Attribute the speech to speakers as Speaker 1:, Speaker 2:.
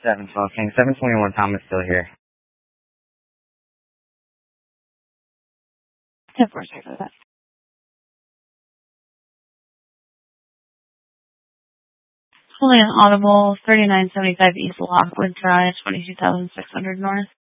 Speaker 1: 712 King, 721 Tom is still here.
Speaker 2: 10-4, sorry for that. Fully inaudible, 3975 East Lockwood Drive, 22,600 North.